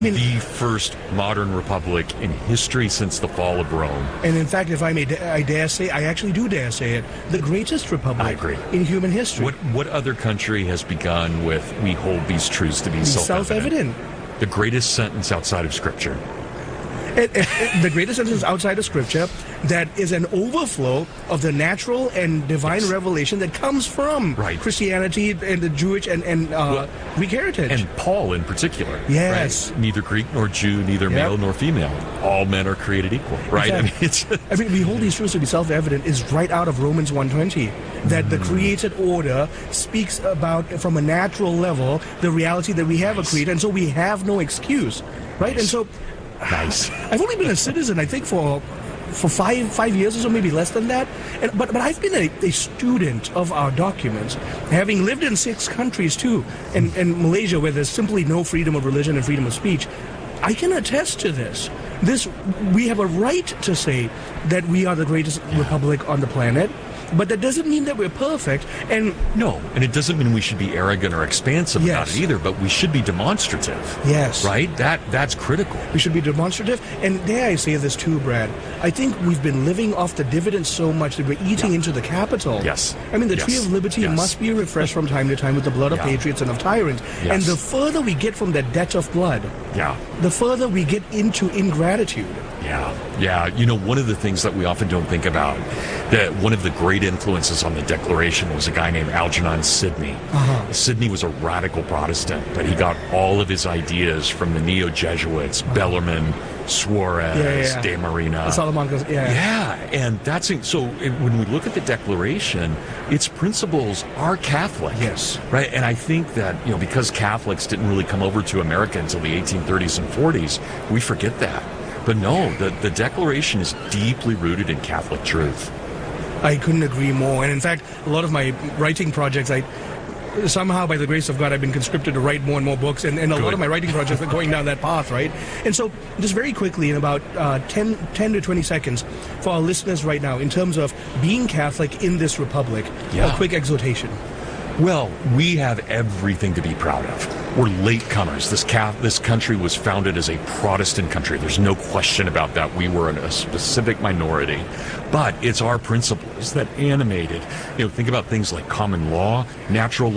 the first modern republic in history since the fall of Rome. And in fact, if I may, I dare say, I actually do dare say it, the greatest republic I agree. in human history. What other country has begun with, we hold these truths to be self-evident? The greatest sentence outside of Scripture. The greatest sentence outside of Scripture that is an overflow of the natural and divine revelation that comes from Christianity and the Jewish and Greek heritage. And Paul in particular. Yes. Right? Neither Greek nor Jew, neither male nor female. All men are created equal, right? I mean, we hold these truths to be self-evident is right out of Romans 1:20, that the created order speaks about, from a natural level, the reality that we have a creator, and so we have no excuse, right? And so... Nice. I've only been a citizen, I think, for five years or so, maybe less than that. But I've been a student of our documents, having lived in 6 countries too, and Malaysia, where there's simply no freedom of religion and freedom of speech. I can attest to this. We have a right to say that we are the greatest republic on the planet. But that doesn't mean that we're perfect. And it doesn't mean we should be arrogant or expansive about it either, but we should be demonstrative. Yes. Right? That's critical. We should be demonstrative. And dare I say this too, Brad, I think we've been living off the dividends so much that we're eating into the capital. Yes. I mean, the tree of liberty must be refreshed from time to time with the blood of patriots and of tyrants. Yes. And the further we get from that debt of blood, the further we get into ingratitude. Yeah. You know, one of the things that we often don't think about, that one of the great influences on the Declaration was a guy named Algernon Sidney. Sidney was a radical Protestant, but he got all of his ideas from the Neo-Jesuits, Bellarmine, Suarez, De Marina. Salamanca, and that's so when we look at the Declaration, its principles are Catholic. Yes. Right? And I think that, because Catholics didn't really come over to America until the 1830s and 40s, we forget that. But no, the Declaration is deeply rooted in Catholic truth. I couldn't agree more. And in fact, a lot of my writing projects, somehow, by the grace of God, I've been conscripted to write more and more books, and a lot of my writing projects are going down that path, right? And so, just very quickly, in about 10 to 20 seconds, for our listeners right now, in terms of being Catholic in this republic, a quick exhortation. Well, we have everything to be proud of. We're latecomers. This country was founded as a Protestant country. There's no question about that. We were in a specific minority. But it's our principles that animated. Think about things like common law, natural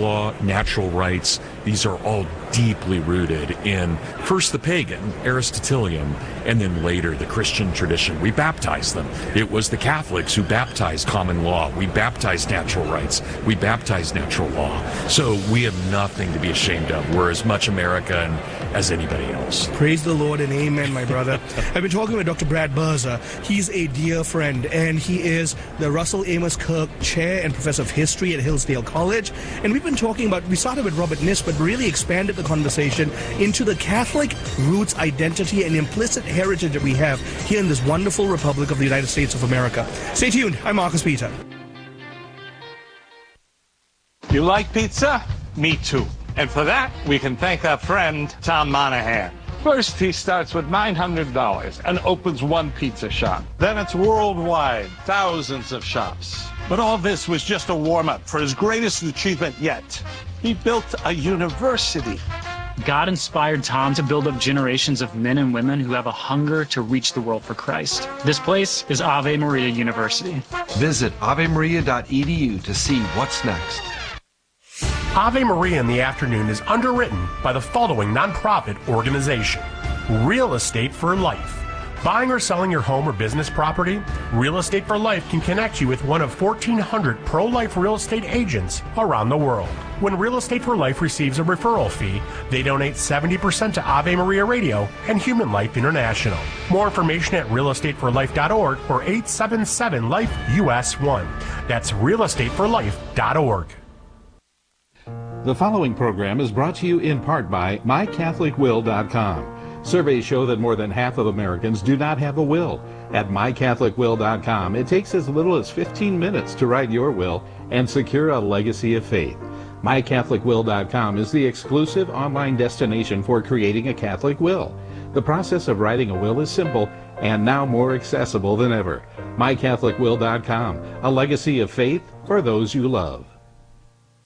rights. These are all deeply rooted in first the pagan, Aristotelian, and then later the Christian tradition. We baptized them. It was the Catholics who baptized common law. We baptized natural rights. We baptized natural law. So we have nothing to be ashamed of. We're as much American as anybody else. Praise the Lord and amen, my brother. I've been talking with Dr. Brad Birza. He's a dear friend, and he is the Russell Amos Kirk Chair and Professor of History at Hillsdale College. And we've been talking about, we started with Robert Niss, but really expanded the conversation into the Catholic roots, identity, and implicit heritage that we have here in this wonderful Republic of the United States of America. Stay tuned. I'm Marcus Peter. You like pizza? Me too. And for that, we can thank our friend, Tom Monahan. First, he starts with $900 and opens one pizza shop. Then it's worldwide, thousands of shops. But all this was just a warm-up for his greatest achievement yet. He built a university. God inspired Tom to build up generations of men and women who have a hunger to reach the world for Christ. This place is Ave Maria University. Visit avemaria.edu to see what's next. Ave Maria in the Afternoon is underwritten by the following nonprofit organization: Real Estate for Life. Buying or selling your home or business property? Real Estate for Life can connect you with one of 1,400 pro-life real estate agents around the world. When Real Estate for Life receives a referral fee, they donate 70% to Ave Maria Radio and Human Life International. More information at realestateforlife.org or 877-LIFE-US1. That's realestateforlife.org. The following program is brought to you in part by MyCatholicWill.com. Surveys show that more than half of Americans do not have a will. At MyCatholicWill.com, it takes as little as 15 minutes to write your will and secure a legacy of faith. MyCatholicWill.com is the exclusive online destination for creating a Catholic will. The process of writing a will is simple and now more accessible than ever. MyCatholicWill.com, a legacy of faith for those you love.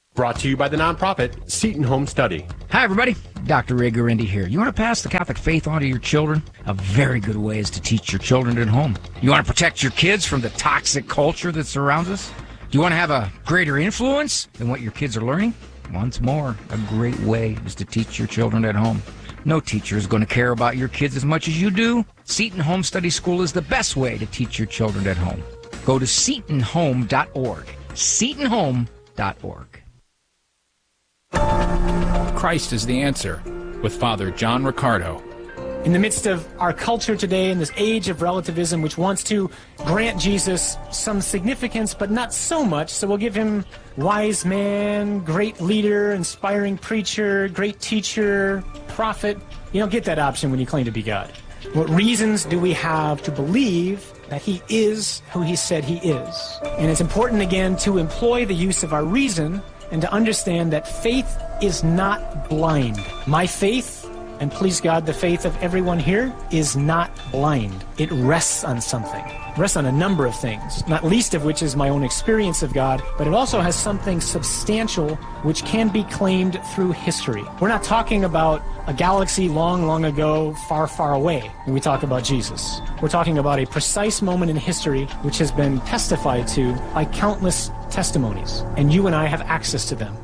Brought to you by the nonprofit Seton Home Study. Hi, everybody. Dr. Ray Guarendi here. You want to pass the Catholic faith on to your children? A very good way is to teach your children at home. You want to protect your kids from the toxic culture that surrounds us? Do you want to have a greater influence than what your kids are learning? Once more, a great way is to teach your children at home. No teacher is going to care about your kids as much as you do. Seton Home Study School is the best way to teach your children at home. Go to setonhome.org. setonhome.org. Christ is the answer, with Father John Riccardo. In the midst of our culture today, in this age of relativism, which wants to grant Jesus some significance, but not so much, so we'll give him wise man, great leader, inspiring preacher, great teacher, prophet. You don't get that option when you claim to be God. What reasons do we have to believe that he is who he said he is? And it's important, again, to employ the use of our reason and to understand that faith is not blind. My faith, and please God, the faith of everyone here, is not blind. It rests on something. It rests on a number of things, not least of which is my own experience of God, but it also has something substantial which can be claimed through history. We're not talking about a galaxy long, long ago, far, far away when we talk about Jesus. We're talking about a precise moment in history which has been testified to by countless testimonies, and you and I have access to them.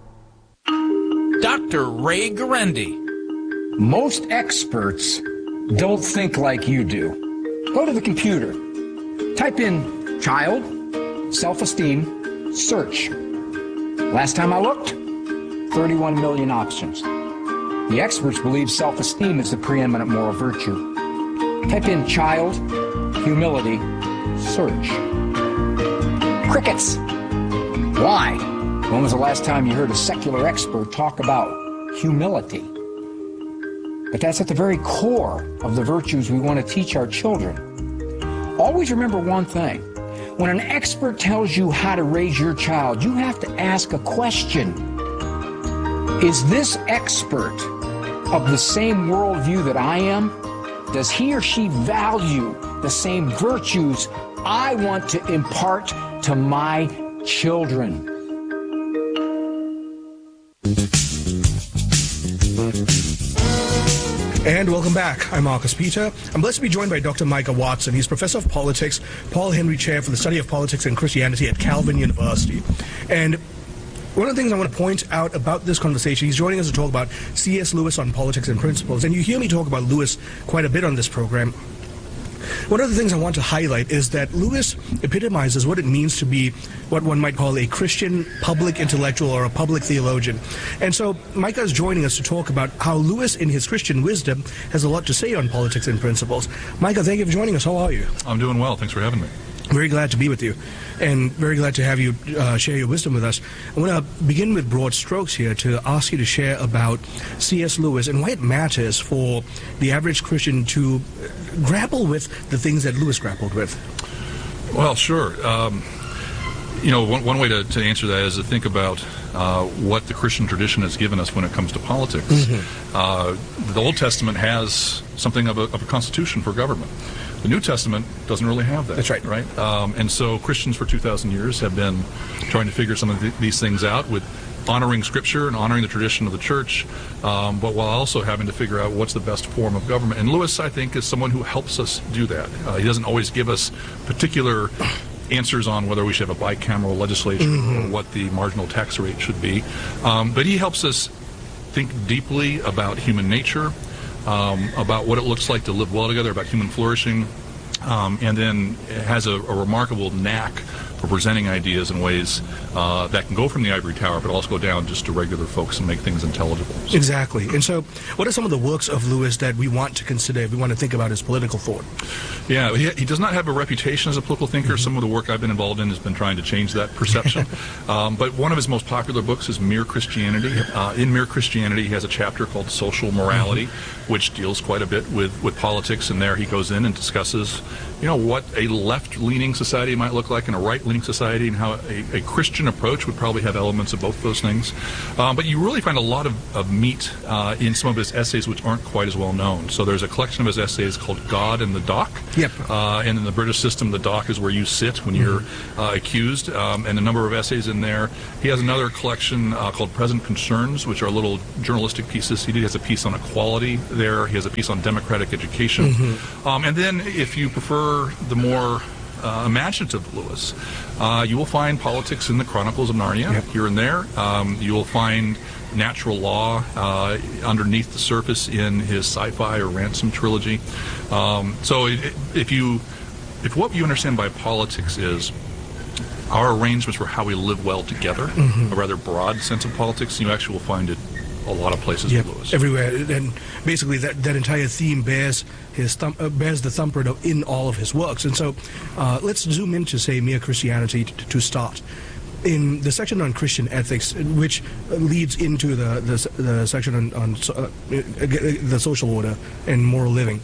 Dr. Ray Guarendi. Most experts don't think like you do. Go to the computer. Type in child, self-esteem, search. Last time I looked, 31 million options. The experts believe self-esteem is the preeminent moral virtue. Type in child, humility, search. Crickets. Why? When was the last time you heard a secular expert talk about humility? But that's at the very core of the virtues we want to teach our children. Always remember one thing. When an expert tells you how to raise your child, you have to ask a question. Is this expert of the same worldview that I am? Does he or she value the same virtues I want to impart to my children? And welcome back. I'm Marcus Peter. I'm blessed to be joined by Dr. Micah Watson. He's professor of politics, Paul Henry Chair for the Study of Politics and Christianity at Calvin University. And one of the things I want to point out about this conversation, he's joining us to talk about C.S. Lewis on politics and principles. And you hear me talk about Lewis quite a bit on this program. One of the things I want to highlight is that Lewis epitomizes what it means to be what one might call a Christian public intellectual or a public theologian. And so Micah is joining us to talk about how Lewis, in his Christian wisdom, has a lot to say on politics and principles. Micah, thank you for joining us. How are you? I'm doing well. Thanks for having me. Very glad to be with you, and very glad to have you share your wisdom with us. I want to begin with broad strokes here to ask you to share about C.S. Lewis and why it matters for the average Christian to grapple with the things that Lewis grappled with. Well, sure. One way to answer that is to think about what the Christian tradition has given us when it comes to politics. Mm-hmm. The Old Testament has something of a constitution for government. The New Testament doesn't really have that. That's right. Right? And so Christians for 2,000 years have been trying to figure some of these things out with honoring Scripture and honoring the tradition of the Church, but while also having to figure out what's the best form of government. And Lewis, I think, is someone who helps us do that. He doesn't always give us particular answers on whether we should have a bicameral legislature or what the marginal tax rate should be, but he helps us think deeply about human nature, about what it looks like to live well together, about human flourishing, and then has a remarkable knack for presenting ideas in ways that can go from the ivory tower, but also go down just to regular folks and make things intelligible. So. Exactly. And so what are some of the works of Lewis that we want to consider if we want to think about his political thought? Yeah, he does not have a reputation as a political thinker. Mm-hmm. Some of the work I've been involved in has been trying to change that perception. But one of his most popular books is Mere Christianity. In Mere Christianity, he has a chapter called Social Morality, which deals quite a bit with politics, and there he goes in and discusses what a left-leaning society might look like and a right-leaning society, and how a Christian approach would probably have elements of both those things. But you really find a lot of meat in some of his essays which aren't quite as well known. So there's a collection of his essays called God in the Dock. Yep. And in the British system, the dock is where you sit when you're accused, and a number of essays in there. He has another collection called Present Concerns, which are little journalistic pieces. He has a piece on equality there. He has a piece on democratic education. And then if you prefer the more imaginative Lewis, you will find politics in the Chronicles of Narnia here and there. You will find natural law underneath the surface in his sci-fi or Ransom trilogy. So if what you understand by politics is our arrangements for how we live well together, a rather broad sense of politics, you actually will find it a lot of places with Lewis. Everywhere. And basically that entire theme bears the thumbprint in all of his works. And so let's zoom into, say, Mere Christianity to start. In the section on Christian ethics, which leads into the section on the social order and moral living,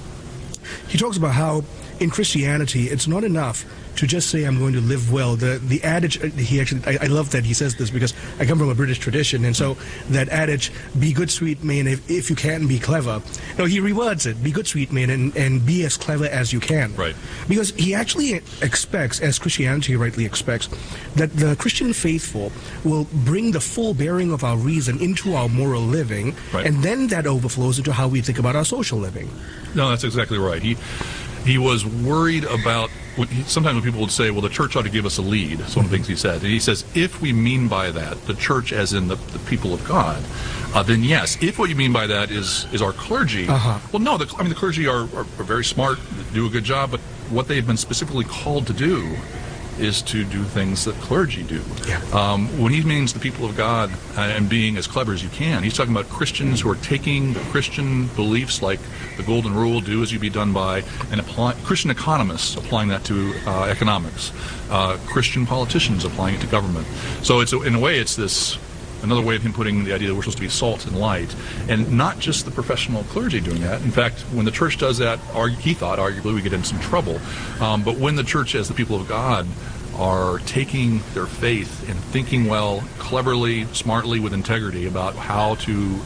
he talks about how in Christianity it's not enough to just say I'm going to live well. The adage, I love that he says this because I come from a British tradition, and so that adage, be good, sweet man, if you can, be clever. No, he rewords it, be good, sweet man, and be as clever as you can. Right. Because he actually expects, as Christianity rightly expects, that the Christian faithful will bring the full bearing of our reason into our moral living, and then that overflows into how we think about our social living. No, that's exactly right. He was worried about, sometimes when people would say, well, the church ought to give us a lead. That's one of the things he said. And he says, if we mean by that the church as in the people of God, then yes. If what you mean by that is our clergy, well, no, the clergy are very smart, do a good job, but what they've been specifically called to do is to do things that clergy do. When he means the people of God and being as clever as you can, he's talking about Christians who are taking the Christian beliefs like the golden rule, do as you be done by, and Christian economists applying that to economics, Christian politicians applying it to government. So in a way it's this another way of him putting the idea that we're supposed to be salt and light, and not just the professional clergy doing that. In fact, when the church does that, he thought arguably we get in some trouble. But when the church, as the people of God, are taking their faith and thinking well, cleverly, smartly, with integrity about how to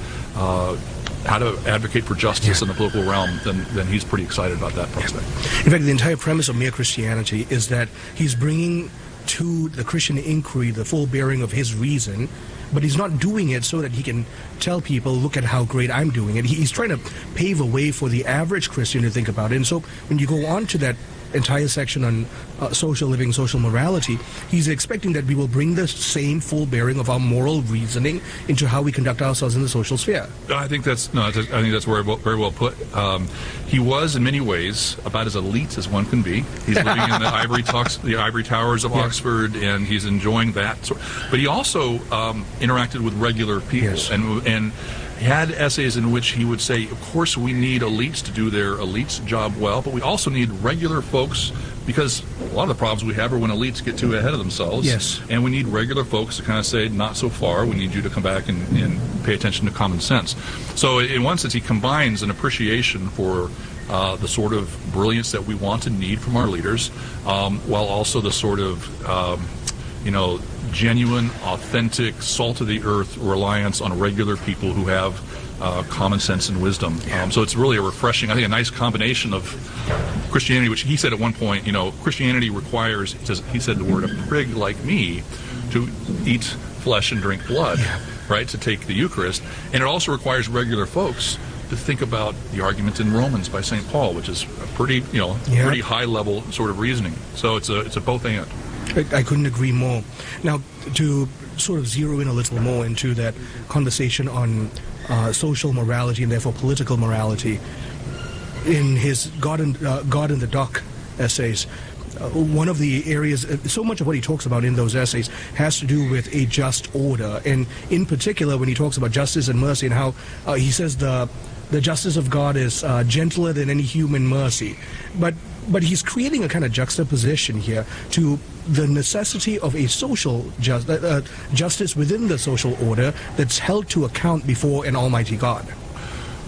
advocate for justice in the political realm, then he's pretty excited about that prospect. In fact, the entire premise of Mere Christianity is that he's bringing to the Christian inquiry the full bearing of his reason, but he's not doing it so that he can tell people, look at how great I'm doing it. He's trying to pave a way for the average Christian to think about it. And so when you go on to that entire section on social living, social morality, he's expecting that we will bring the same full bearing of our moral reasoning into how we conduct ourselves in the social sphere. I think that's very well put. He was in many ways about as elite as one can be. He's living in the ivory towers of Oxford, and he's enjoying that. But he also interacted with regular people, and had essays in which he would say, of course we need elites to do their elites' job well, but we also need regular folks, because a lot of the problems we have are when elites get too ahead of themselves. Yes. And we need regular folks to kind of say, not so far, we need you to come back and pay attention to common sense. So in one sense, he combines an appreciation for the sort of brilliance that we want and need from our leaders, while also the sort of genuine, authentic, salt-of-the-earth reliance on regular people who have common sense and wisdom. So it's really a nice combination of Christianity, which he said at one point, Christianity requires, he said the word, a prig like me to eat flesh and drink blood, right, to take the Eucharist. And it also requires regular folks to think about the argument in Romans by St. Paul, which is a pretty high-level sort of reasoning. So it's a both and. I couldn't agree more. Now, to sort of zero in a little more into that conversation on social morality and therefore political morality, in his God in the Dock essays, one of the areas, so much of what he talks about in those essays has to do with a just order, and in particular when he talks about justice and mercy and how he says the justice of God is gentler than any human mercy. But he's creating a kind of juxtaposition here to the necessity of a social justice within the social order that's held to account before an almighty God.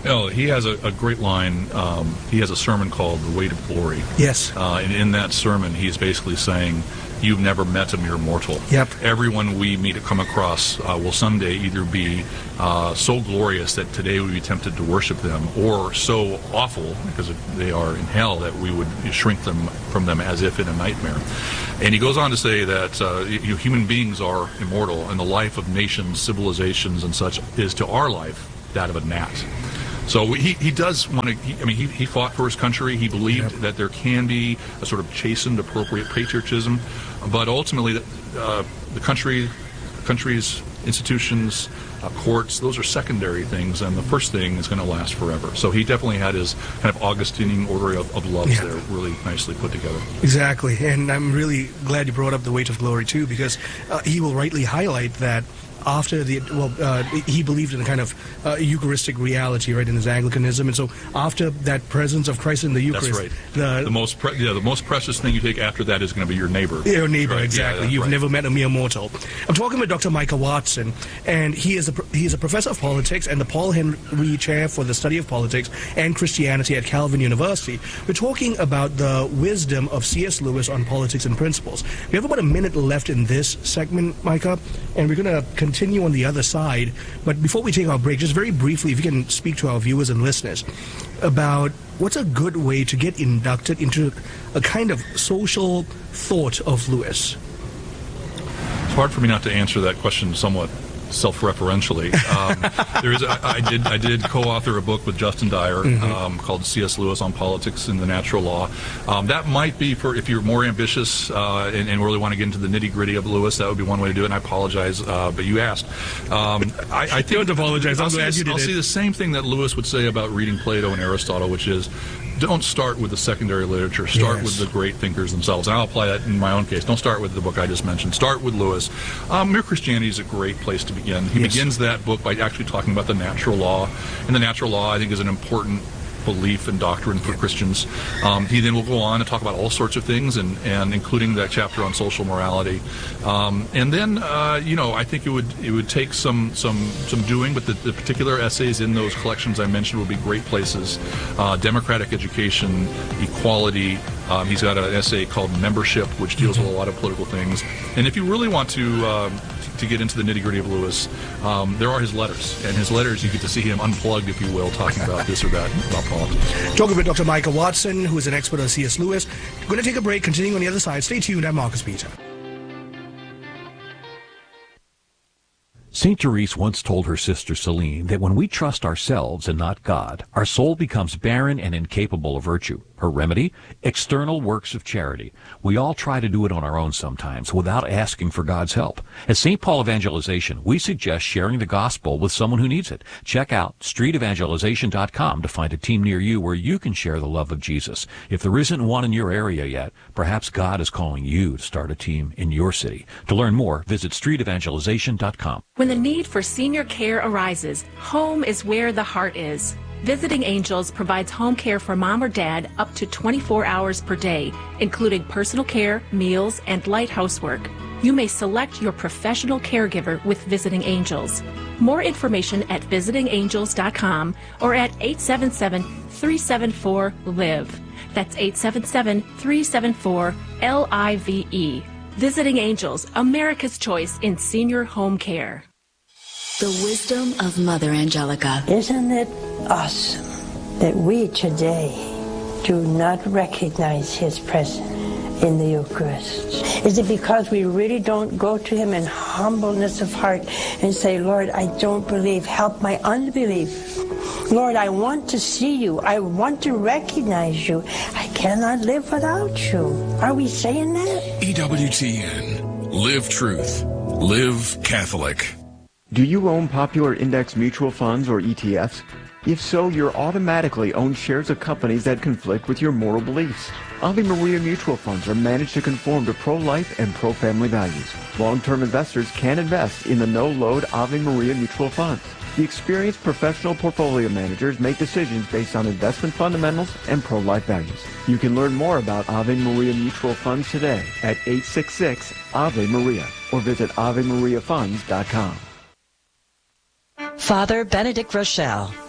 Oh, he has a great line. He has a sermon called The Weight of Glory. Yes. And in that sermon, he's basically saying, you've never met a mere mortal. Yep. Everyone we meet or come across will someday either be so glorious that today we would be tempted to worship them, or so awful, because they are in hell, that we would shrink them from them as if in a nightmare. And he goes on to say that human beings are immortal, and the life of nations, civilizations, and such is to our life that of a gnat. So he does want to, he fought for his country. He believed that there can be a sort of chastened, appropriate patriotism, but ultimately the country's institutions, courts, those are secondary things, and the first thing is going to last forever. So he definitely had his kind of Augustinian order of loves there really nicely put together. Exactly, and I'm really glad you brought up the weight of glory too, because he will rightly highlight that after he believed in a kind of Eucharistic reality, right, in his Anglicanism, and so after that presence of Christ in the Eucharist, that's right. The most precious thing you take after that is going to be your neighbor. Your neighbor, right? exactly. Yeah, You've right. never met a mere mortal. I'm talking with Dr. Micah Watson, and he is a professor of politics and the Paul Henry Chair for the Study of Politics and Christianity at Calvin University. We're talking about the wisdom of C.S. Lewis on politics and principles. We have about a minute left in this segment, Micah, and we're going to continue on the other side. But before we take our break, just very briefly, if you can speak to our viewers and listeners about what's a good way to get inducted into a kind of social thought of Lewis. It's hard for me not to answer that question somewhat self-referentially. I did co-author a book with Justin Dyer called C.S. Lewis on Politics and the Natural Law. That might be for if you're more ambitious and really want to get into the nitty-gritty of Lewis. That would be one way to do it, and I apologize, but you asked. I think, don't apologize. I'm glad you did it. I'll see the same thing that Lewis would say about reading Plato and Aristotle, which is, don't start with the secondary literature. Start with the great thinkers themselves. And I'll apply that in my own case. Don't start with the book I just mentioned. Start with Lewis. Mere Christianity is a great place to begin. He begins that book by actually talking about the natural law. And the natural law, I think, is an important belief and doctrine for Christians. He then will go on to talk about all sorts of things, and including that chapter on social morality. And then, I think it would take some doing, but the particular essays in those collections I mentioned will be great places. Democratic education, equality. He's got an essay called Membership, which deals with a lot of political things. And if you really want to get into the nitty-gritty of Lewis, there are his letters. And his letters, you get to see him unplugged, if you will, talking about this or that, about politics. Talking with Dr. Micah Watson, who is an expert on C.S. Lewis. We're going to take a break, continuing on the other side. Stay tuned. I'm Marcus Peter. St. Therese once told her sister Celine that when we trust ourselves and not God, our soul becomes barren and incapable of virtue. Her remedy? External works of charity. We all try to do it on our own sometimes without asking for God's help. At St. Paul Evangelization, we suggest sharing the gospel with someone who needs it. Check out streetevangelization.com to find a team near you where you can share the love of Jesus. If there isn't one in your area yet, perhaps God is calling you to start a team in your city. To learn more, visit streetevangelization.com. When the need for senior care arises, home is where the heart is. Visiting Angels provides home care for mom or dad up to 24 hours per day, including personal care, meals, and light housework. You may select your professional caregiver with Visiting Angels. More information at visitingangels.com or at 877-374-LIVE. That's 877-374-LIVE. Visiting Angels, America's choice in senior home care. The wisdom of Mother Angelica. Isn't it awesome that we today do not recognize His presence in the Eucharist? Is it because we really don't go to Him in humbleness of heart and say, Lord, I don't believe, help my unbelief. Lord, I want to see you. I want to recognize you. I cannot live without you. Are we saying that? EWTN. Live truth. Live Catholic. Do you own popular index mutual funds or ETFs? If so, you're automatically own shares of companies that conflict with your moral beliefs. Ave Maria mutual funds are managed to conform to pro-life and pro-family values. Long-term investors can invest in the no-load Ave Maria mutual funds. The experienced professional portfolio managers make decisions based on investment fundamentals and pro-life values. You can learn more about Ave Maria mutual funds today at 866-AVE-MARIA or visit AveMariaFunds.com. Father Benedict Rochelle,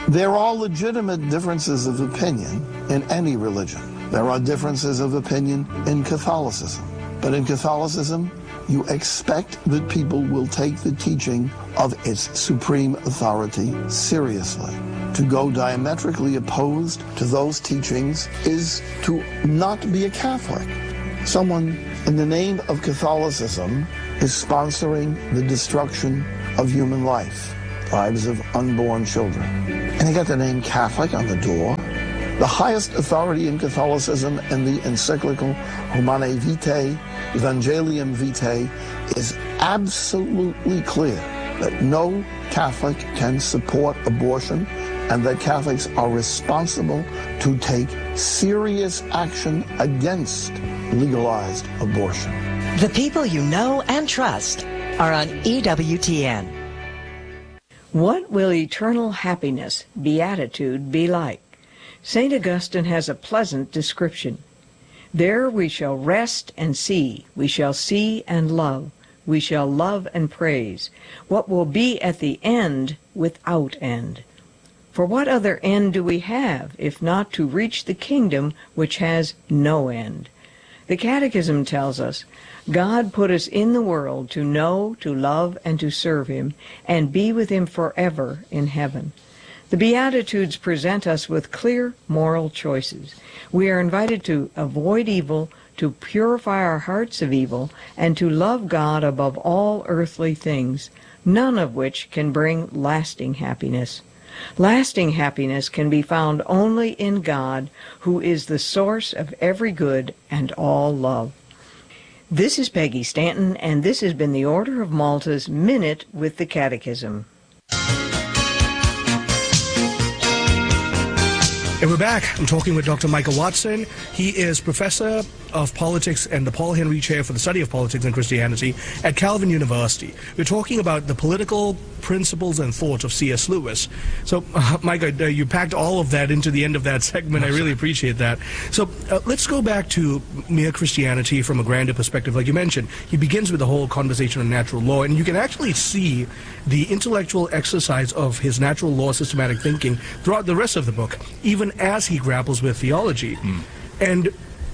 There are legitimate differences of opinion in any religion. There are differences of opinion in Catholicism. But in Catholicism, you expect that people will take the teaching of its supreme authority seriously. To go diametrically opposed to those teachings is to not be a Catholic. Someone in the name of Catholicism is sponsoring the destruction of human life, lives of unborn children. And they got the name Catholic on the door. The highest authority in Catholicism in the encyclical Humanae Vitae, Evangelium Vitae, is absolutely clear that no Catholic can support abortion and that Catholics are responsible to take serious action against legalized abortion. The people you know and trust are on EWTN. What will eternal happiness, beatitude, be like? St. Augustine has a pleasant description. There we shall rest and see, we shall see and love, we shall love and praise, what will be at the end without end. For what other end do we have, if not to reach the kingdom which has no end? The Catechism tells us, God put us in the world to know, to love, and to serve Him, and be with Him forever in heaven. The Beatitudes present us with clear moral choices. We are invited to avoid evil, to purify our hearts of evil, and to love God above all earthly things, none of which can bring lasting happiness. Lasting happiness can be found only in God, who is the source of every good and all love. This is Peggy Stanton, and this has been the Order of Malta's Minute with the Catechism. And we're back. I'm talking with Dr. Michael Watson. He is professor of politics and the Paul Henry Chair for the Study of Politics and Christianity at Calvin University. We're talking about the political principles and thoughts of C.S. Lewis. So, Michael, you packed all of that into the end of that segment. I really appreciate that. So, let's go back to mere Christianity from a grander perspective. Like you mentioned, he begins with the whole conversation on natural law, and you can actually see the intellectual exercise of his natural law systematic thinking throughout the rest of the book, even as he grapples with theology. And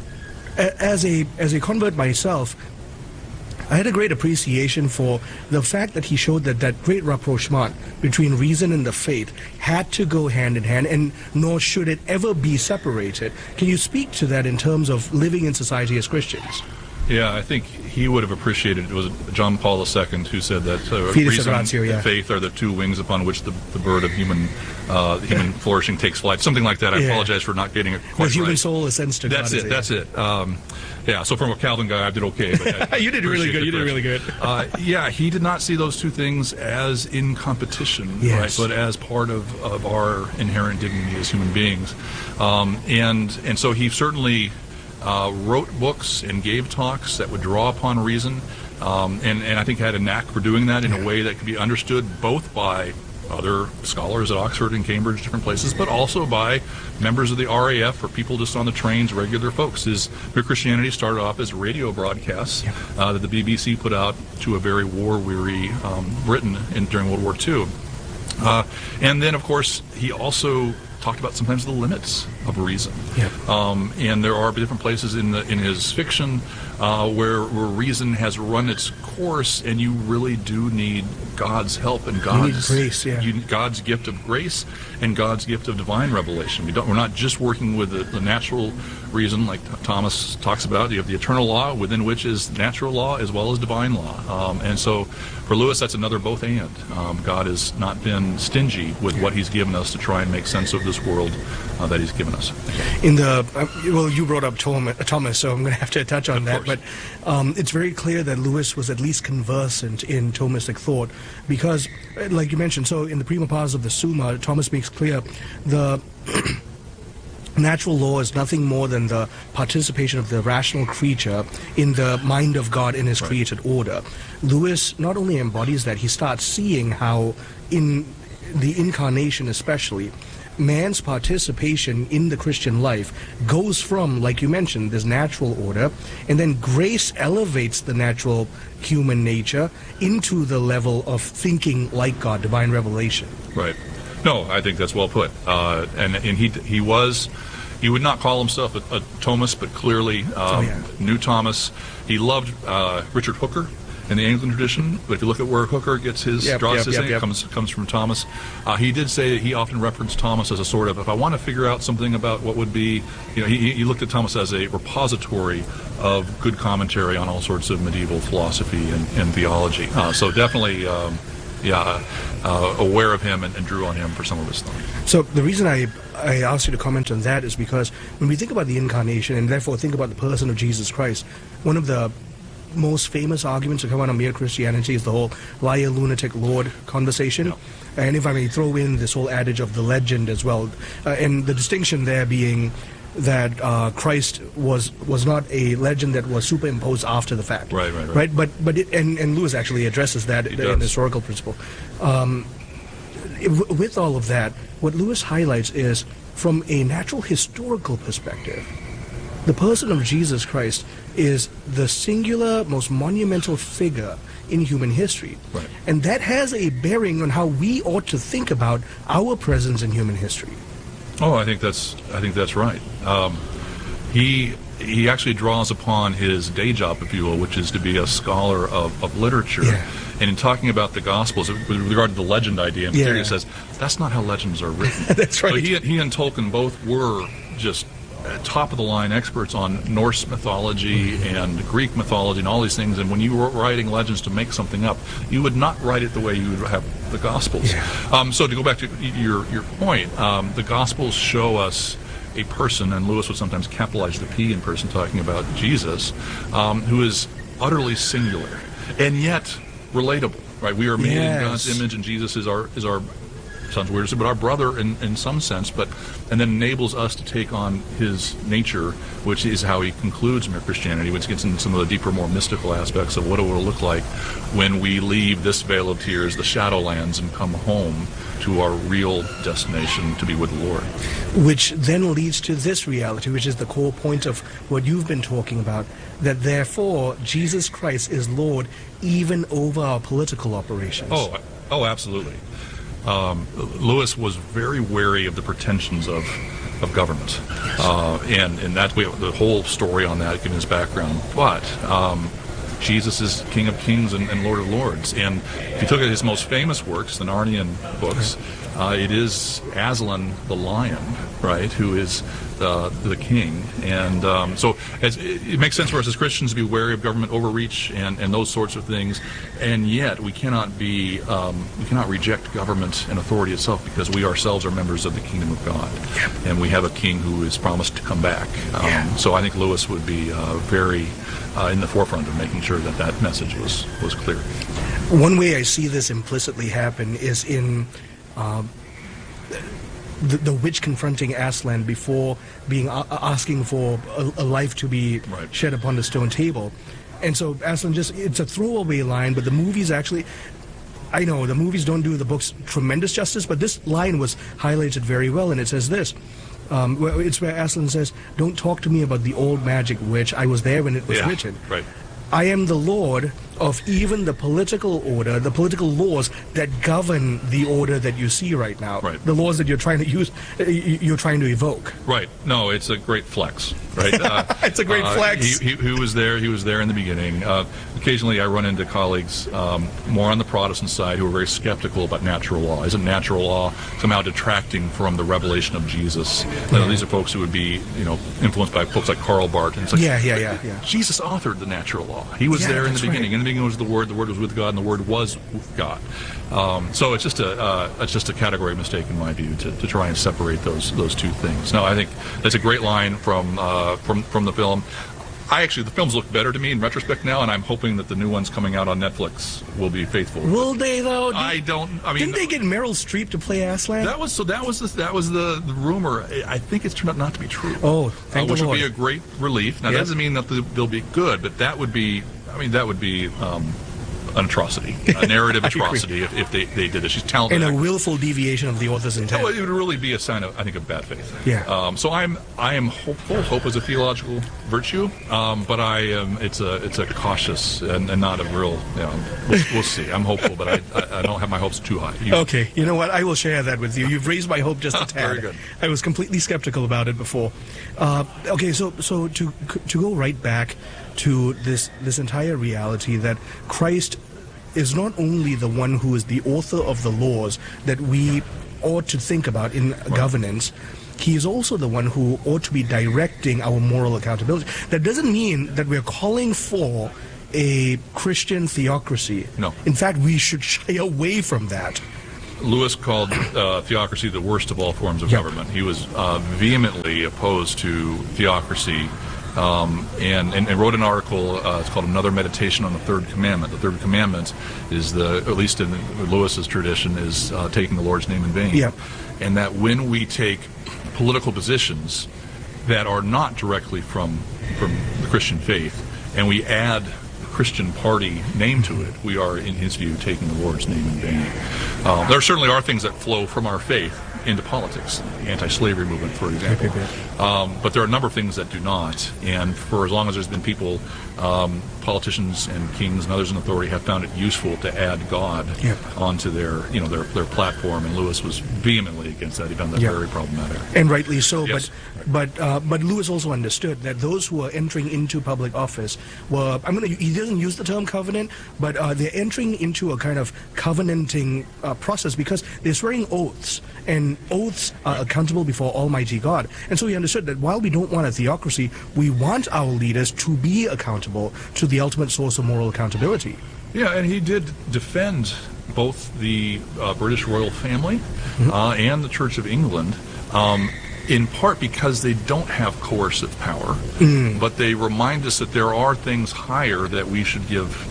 as a convert myself, I had a great appreciation for the fact that he showed that that great rapprochement between reason and the faith had to go hand in hand, and nor should it ever be separated. Can you speak to that in terms of living in society as Christians? Yeah, I think he would have appreciated it. It was John Paul II who said that reason and faith are the two wings upon which the bird of human flourishing takes flight. Something like that. I apologize for not getting it quite right. The human soul ascends to God. That's it. Yeah, so from a Calvin guy, I did okay. But you did really good. You did really good. Yeah, he did not see those two things as in competition, right? But as part of our inherent dignity as human beings. And so he certainly wrote books and gave talks that would draw upon reason, and I think had a knack for doing that in a way that could be understood both by other scholars at Oxford and Cambridge, different places, but also by members of the RAF or people just on the trains, regular folks. His Mere Christianity started off as radio broadcasts that the BBC put out to a very war-weary Britain during World War II. And then, of course, he also talked about sometimes the limits of reason. And there are different places in his fiction where reason has run its course, and you really do need God's help and God's grace, God's gift of grace and God's gift of divine revelation. We're not just working with the natural reason, like Thomas talks about. You have the eternal law, within which is natural law as well as divine law. And so for Lewis, that's another both and. God has not been stingy with what he's given us to try and make sense of this world that he's given us. In the well, you brought up Thomas, so I'm going to have to touch on that. But it's very clear that Lewis was at least conversant in Thomistic thought, because, like you mentioned, so in the prima pars of the Summa, Thomas makes clear the natural law is nothing more than the participation of the rational creature in the mind of God in his created order. Lewis not only embodies that, he starts seeing how in the incarnation especially, man's participation in the Christian life goes from, like you mentioned, this natural order, and then grace elevates the natural human nature into the level of thinking like God, divine revelation. Right. No, I think that's well put. And he would not call himself a Thomist, but clearly knew Thomas. He loved Richard Hooker in the Anglican tradition, but if you look at where Hooker gets his draws his name, it comes from Thomas. He did say that he often referenced Thomas as a sort of, if I want to figure out something about what would be, he looked at Thomas as a repository of good commentary on all sorts of medieval philosophy and theology. So definitely, aware of him and drew on him for some of his thought. So the reason I asked you to comment on that is because when we think about the incarnation and therefore think about the person of Jesus Christ, one of the most famous arguments to come out of mere Christianity is the whole liar, lunatic, Lord conversation. Yeah. And if I may throw in this whole adage of the legend as well, and the distinction there being that Christ was not a legend that was superimposed after the fact. Right. But Lewis actually addresses that in the historical principle. With all of that, what Lewis highlights is, from a natural historical perspective, the person of Jesus Christ is the singular, most monumental figure in human history. Right. And that has a bearing on how we ought to think about our presence in human history. Oh, I think that's right. He actually draws upon his day job, if you will, which is to be a scholar of literature. Yeah. And in talking about the Gospels, with regard to the legend idea, in particular, he says, that's not how legends are written. That's right. So he and Tolkien both were just top-of-the-line experts on Norse mythology and Greek mythology and all these things, and when you were writing legends to make something up, you would not write it the way you would have the Gospels. Yeah. So to go back to your point, the Gospels show us a person, and Lewis would sometimes capitalize the P in person talking about Jesus, who is utterly singular, and yet relatable, right? We are made in God's image, and Jesus is our sounds weird to say, but our brother in some sense, and then enables us to take on his nature, which is how he concludes Mere Christianity, which gets into some of the deeper, more mystical aspects of what it will look like when we leave this vale of tears, the Shadowlands, and come home to our real destination, to be with the Lord. Which then leads to this reality, which is the core point of what you've been talking about, that therefore Jesus Christ is Lord even over our political operations. Oh, absolutely. Lewis was very wary of the pretensions of government, and that's the whole story on that, given his background. But Jesus is King of Kings and Lord of Lords, and if you look at his most famous works, the Narnian books, it is Aslan the lion, right, who is the king, and so it makes sense for us as Christians to be wary of government overreach and those sorts of things, and yet we cannot reject government and authority itself, because we ourselves are members of the kingdom of God, and we have a king who is promised to come back. So I think Lewis would be very in the forefront of making sure that message was clear. One way I see this implicitly happen is in the witch confronting Aslan before asking for a life to be shed upon the stone table. And so Aslan it's a throwaway line, but the movies actually, I know the movies don't do the books tremendous justice, but this line was highlighted very well, and it says this. It's where Aslan says, "Don't talk to me about the old magic witch. I was there when it was written. Right. I am the Lord of even the political order, the political laws that govern the order that you see right now. Right. The laws that you're trying to use, you're trying to evoke." Right. No, it's a great flex. Right. It's a great flex. He was there. He was there in the beginning. Occasionally, I run into colleagues more on the Protestant side who are very skeptical about natural law. Isn't natural law somehow detracting from the revelation of Jesus? These are folks who would be, influenced by folks like Karl Barth. And it's like, yeah. Jesus authored the natural law. He was there in the beginning. In the beginning was the Word was with God, and the Word was God. So it's just a category mistake in my view to try and separate those two things. No, I think that's a great line from the film. The films look better to me in retrospect now, and I'm hoping that the new ones coming out on Netflix will be faithful. Will they though? Didn't they get Meryl Streep to play Aslan? That was the rumor. I think it's turned out not to be true. Oh, thank the Lord. Which would be a great relief. Now that doesn't mean that they'll be good, but that would be an atrocity, a narrative atrocity if they did this. She's talented. And a willful deviation of the author's intent. It would really be a sign of, I think, of bad faith. Yeah. So I am hopeful. Hope is a theological virtue, but it's a cautious and not a real. We'll see. I'm hopeful, but I don't have my hopes too high. Okay. You know what? I will share that with you. You've raised my hope just a tad. Very good. I was completely skeptical about it before. Okay. So to go right back to this entire reality that Christ is not only the one who is the author of the laws that we ought to think about in governance, he is also the one who ought to be directing our moral accountability. That doesn't mean that we're calling for a Christian theocracy. No. In fact, we should shy away from that. Lewis called theocracy the worst of all forms of government. He was vehemently opposed to theocracy. And wrote an article, it's called Another Meditation on the Third Commandment. The Third Commandment is at least in Lewis's tradition, is taking the Lord's name in vain. Yeah. And that when we take political positions that are not directly from the Christian faith, and we add the Christian party name to it, we are, in his view, taking the Lord's name in vain. There certainly are things that flow from our faith into politics, the anti-slavery movement, for example. But there are a number of things that do not, and for as long as there's been people, politicians and kings and others in authority have found it useful to add God onto their platform, and Lewis was vehemently against that. He found that very problematic. And rightly so. Yes. But Lewis also understood that those who are entering into public office were, he doesn't use the term covenant, but they're entering into a kind of covenanting process because they're swearing oaths, and oaths are accountable before Almighty God. And so he understood that while we don't want a theocracy, we want our leaders to be accountable to the ultimate source of moral accountability. Yeah, and he did defend both the British royal family and the Church of England, in part because they don't have coercive power, but they remind us that there are things higher that we should give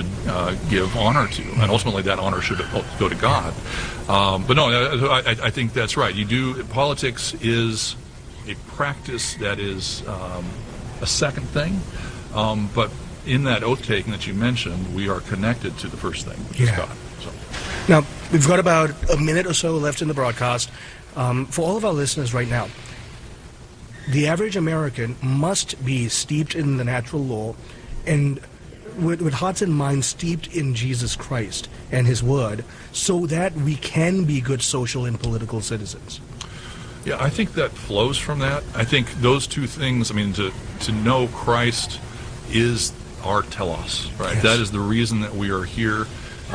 honor to, and ultimately that honor should go to God. But no, I think that's right. Politics is a practice that is a second thing, but in that oath taking that you mentioned, we are connected to the first thing, which is God. So. Now, we've got about a minute or so left in the broadcast. For all of our listeners right now, the average American must be steeped in the natural law and with hearts and minds steeped in Jesus Christ and His Word, so that we can be good social and political citizens. Yeah, I think that flows from that. I think those two things, to know Christ is our telos, right? Yes. That is the reason that we are here.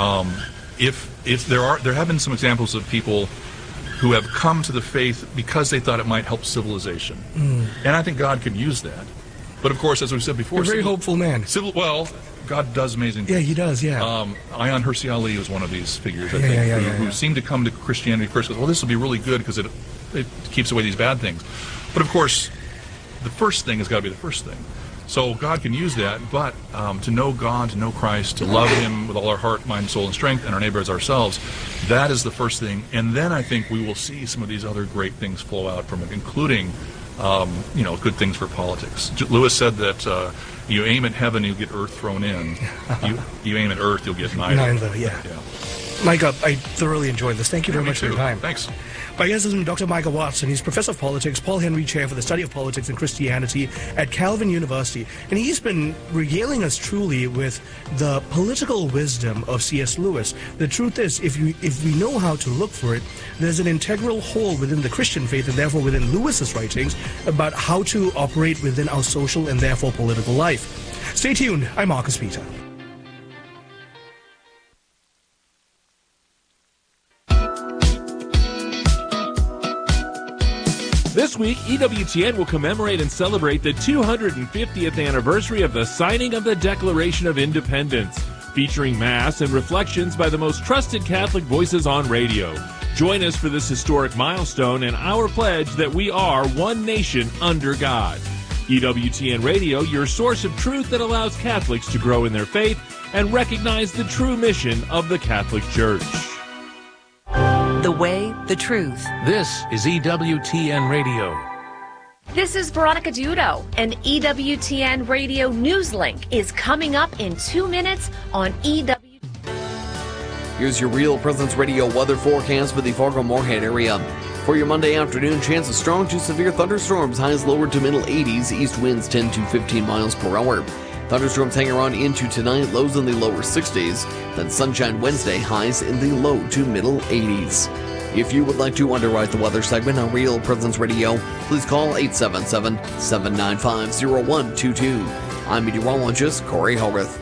If there have been some examples of people who have come to the faith because they thought it might help civilization. And I think God can use that. But of course, as we said before... You're a very hopeful man. God does amazing things. Yeah, He does, yeah. Ayaan Hirsi Ali was one of these figures, I think, who seemed to come to Christianity first because, this will be really good because it keeps away these bad things. But of course, the first thing has got to be the first thing. So God can use that, but to know God, to know Christ, to love Him with all our heart, mind, soul, and strength, and our neighbor as ourselves, that is the first thing. And then I think we will see some of these other great things flow out from it, including, good things for politics. Lewis said that you aim at heaven, you'll get earth thrown in. You aim at earth, you'll get neither. Yeah. Micah, I thoroughly enjoyed this. Thank you very much for your time. Thanks. My guest is Dr. Micah Watson. He's Professor of Politics, Paul Henry Chair for the Study of Politics and Christianity at Calvin University. And he's been regaling us truly with the political wisdom of C.S. Lewis. The truth is, if we know how to look for it, there's an integral whole within the Christian faith and therefore within Lewis's writings about how to operate within our social and therefore political life. Stay tuned. I'm Marcus Peter. This week, EWTN will commemorate and celebrate the 250th anniversary of the signing of the Declaration of Independence, featuring Mass and reflections by the most trusted Catholic voices on radio. Join us for this historic milestone and our pledge that we are one nation under God. EWTN Radio, your source of truth that allows Catholics to grow in their faith and recognize the true mission of the Catholic Church. The way, the truth. This is EWTN Radio. This is Veronica Dudo. An EWTN Radio news link is coming up in 2 minutes on EWTN. Here's your Real Presence Radio weather forecast for the Fargo-Moorhead area. For your Monday afternoon, chance of strong to severe thunderstorms, highs lower to middle 80s, east winds 10 to 15 miles per hour. Thunderstorms hang around into tonight, lows in the lower 60s. Then sunshine Wednesday, highs in the low to middle 80s. If you would like to underwrite the weather segment on Real Presence Radio, please call 877-795-0122. I'm meteorologist Corey Hogarth.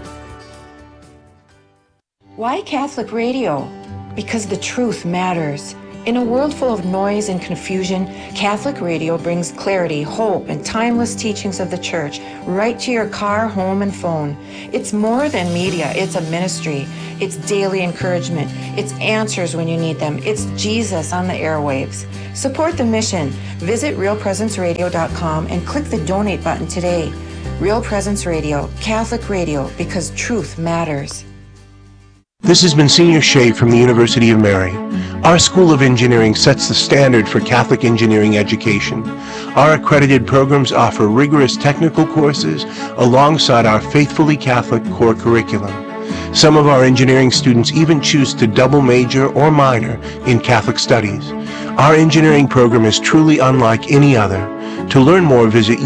Why Catholic radio? Because the truth matters. In a world full of noise and confusion, Catholic radio brings clarity, hope, and timeless teachings of the Church right to your car, home, and phone. It's more than media. It's a ministry. It's daily encouragement. It's answers when you need them. It's Jesus on the airwaves. Support the mission. Visit realpresenceradio.com and click the donate button today. Real Presence Radio, Catholic radio, because truth matters. This has been Senior Shea from the University of Mary. Our School of Engineering sets the standard for Catholic engineering education. Our accredited programs offer rigorous technical courses alongside our faithfully Catholic core curriculum. Some of our engineering students even choose to double major or minor in Catholic studies. Our engineering program is truly unlike any other. To learn more, visit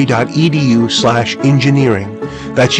umary.edu/engineering. That's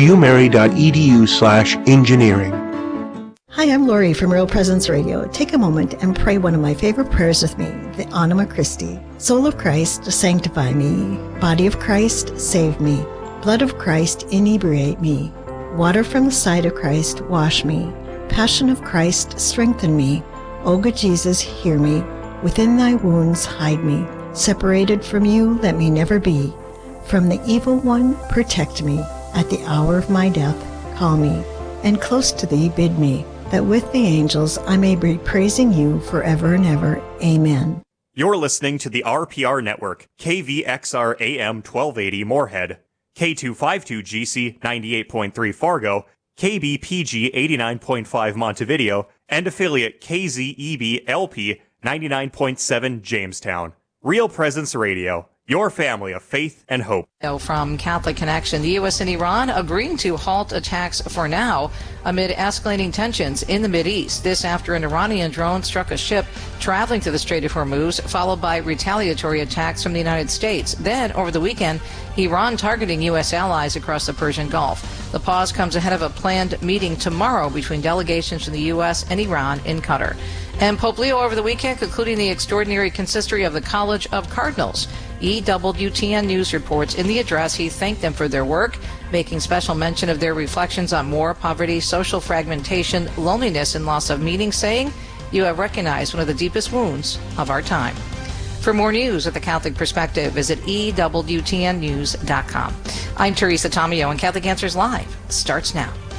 umary.edu/engineering. Hi, I'm Lori from Real Presence Radio. Take a moment and pray one of my favorite prayers with me, the Anima Christi. Soul of Christ, sanctify me. Body of Christ, save me. Blood of Christ, inebriate me. Water from the side of Christ, wash me. Passion of Christ, strengthen me. O good Jesus, hear me. Within thy wounds, hide me. Separated from you, let me never be. From the evil one, protect me. At the hour of my death, call me. And close to thee, bid me, that with the angels I may be praising you forever and ever. Amen. You're listening to the RPR Network, KVXR AM 1280 Moorhead, K252GC 98.3 Fargo, KBPG 89.5 Montevideo, and affiliate KZEB LP 99.7 Jamestown. Real Presence Radio, your family of faith and hope. From Catholic Connection, the U.S. and Iran agreeing to halt attacks for now amid escalating tensions in the Mideast. This after an Iranian drone struck a ship traveling to the Strait of Hormuz, followed by retaliatory attacks from the United States. Then, over the weekend, Iran targeting U.S. allies across the Persian Gulf. The pause comes ahead of a planned meeting tomorrow between delegations from the U.S. and Iran in Qatar. And Pope Leo over the weekend concluding the extraordinary consistory of the College of Cardinals. EWTN News reports in the address he thanked them for their work, making special mention of their reflections on war, poverty, social fragmentation, loneliness, and loss of meaning, saying, "You have recognized one of the deepest wounds of our time." For more news at the Catholic Perspective, visit EWTNnews.com. I'm Teresa Tomeo, and Catholic Answers Live starts now.